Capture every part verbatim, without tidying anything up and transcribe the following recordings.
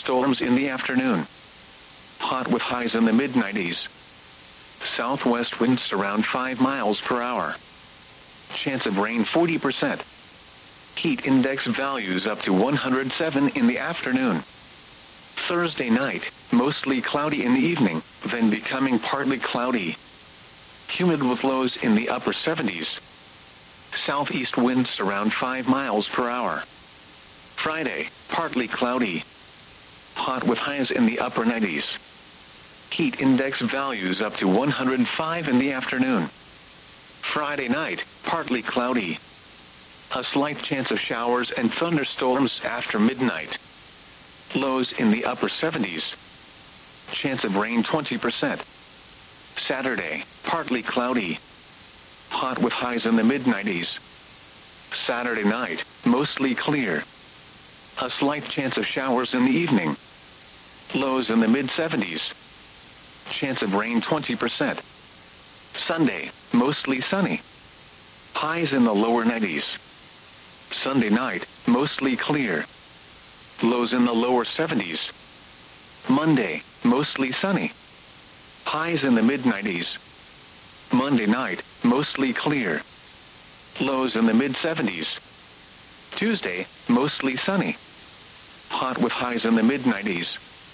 thunderstorms in the afternoon. Hot with highs in the mid nineties. Southwest winds around five miles per hour. Chance of rain forty percent. Heat index values up to one hundred seven in the afternoon. Thursday night, mostly cloudy in the evening, then becoming partly cloudy. Humid with lows in the upper seventies. Southeast winds around five miles per hour. Friday, partly cloudy. Hot with highs in the upper nineties. Heat index values up to one hundred five in the afternoon. Friday night, partly cloudy. A slight chance of showers and thunderstorms after midnight. Lows in the upper seventies. Chance of rain twenty percent. Saturday, partly cloudy. Hot with highs in the mid nineties. Saturday night, mostly clear. A slight chance of showers in the evening. Lows in the mid seventies. Chance of rain twenty percent. Sunday, mostly sunny. Highs in the lower nineties. Sunday night, mostly clear. Lows in the lower seventies. Monday, mostly sunny. Highs in the mid nineties. Monday night, mostly clear. Lows in the mid seventies. Tuesday, mostly sunny. Hot with highs in the mid nineties.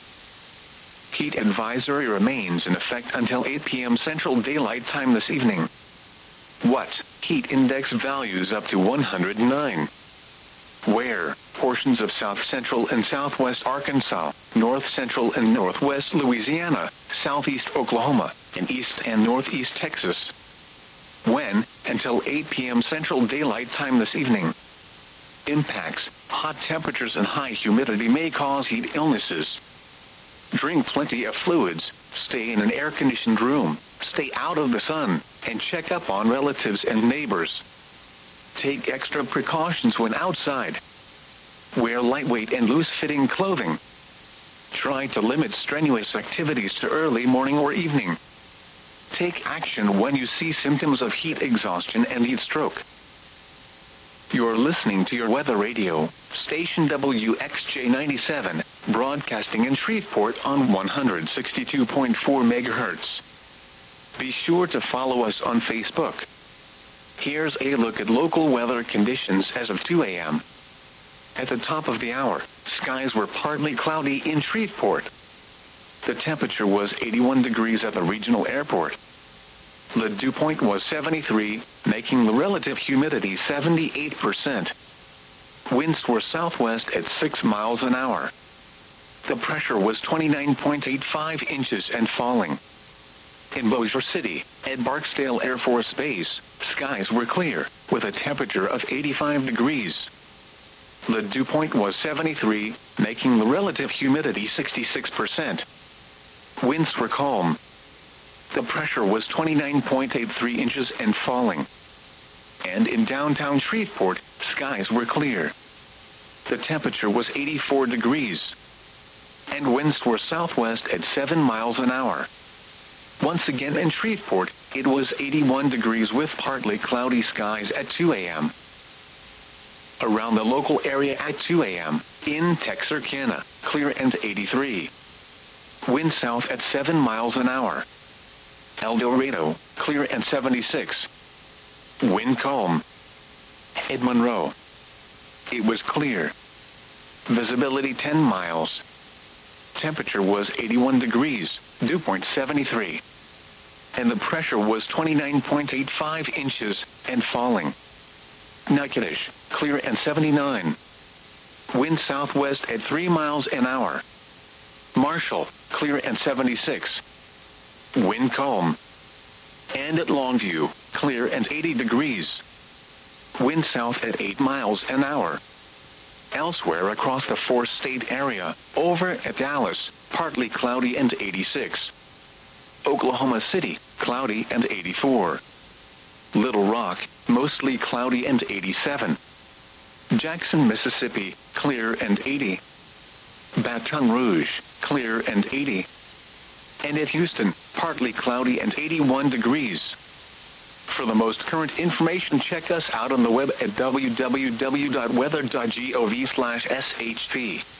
Heat advisory remains in effect until eight p m Central Daylight Time this evening. What? Heat index values up to one hundred nine. Where? Portions of south central and southwest Arkansas, north central and northwest Louisiana, southeast Oklahoma, and east and northeast Texas. When? Until eight p m Central Daylight Time this evening. Impacts: hot temperatures and high humidity may cause heat illnesses. Drink plenty of fluids, stay in an air-conditioned room, stay out of the sun, and check up on relatives and neighbors. Take extra precautions when outside. Wear lightweight and loose-fitting clothing. Try to limit strenuous activities to early morning or evening. Take action when you see symptoms of heat exhaustion and heat stroke. You're listening to your weather radio, station W X J ninety-seven, broadcasting in Shreveport on one hundred sixty-two point four megahertz. Be sure to follow us on Facebook. Here's a look at local weather conditions as of two a m At the top of the hour, skies were partly cloudy in Shreveport. The temperature was eighty-one degrees at the regional airport. The dew point was seventy-three, making the relative humidity seventy-eight percent. Winds were southwest at six miles an hour. The pressure was twenty-nine point eight five inches and falling. In Bossier City, at Barksdale Air Force Base, skies were clear, with a temperature of eighty-five degrees. The dew point was seventy-three, making the relative humidity sixty-six percent. Winds were calm. The pressure was twenty-nine point eight three inches and falling. And in downtown Shreveport, skies were clear. The temperature was eighty-four degrees. And winds were southwest at seven miles an hour. Once again in Shreveport, it was eighty-one degrees with partly cloudy skies at two a m Around the local area at two a m, in Texarkana, clear and eighty-three. Wind south at seven miles an hour. El Dorado, clear and seventy-six. Wind calm. At Monroe, it was clear. Visibility ten miles. Temperature was eighty-one degrees, dew point seventy-three. And the pressure was twenty-nine point eight five inches, and falling. Natchitoches, clear and seventy-nine. Wind southwest at three miles an hour. Marshall, clear and seventy-six. Wind calm. And at Longview, clear and eighty degrees. Wind south at eight miles an hour. Elsewhere across the four-state area, over at Dallas, partly cloudy and eighty-six. Oklahoma City, cloudy and eighty-four. Little Rock, mostly cloudy and eighty-seven. Jackson, Mississippi, clear and eighty. Baton Rouge, clear and eighty. And at Houston, partly cloudy and eighty-one degrees. For the most current information, check us out on the web at w w w dot weather dot gov slash s h p.